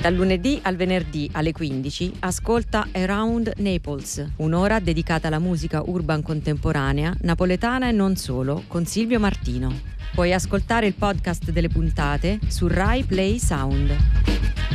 Dal lunedì al venerdì alle 15 ascolta Around Naples, un'ora dedicata alla musica urban contemporanea, napoletana e non solo, con Silvio Martino. Puoi ascoltare il podcast delle puntate su Rai Play Sound.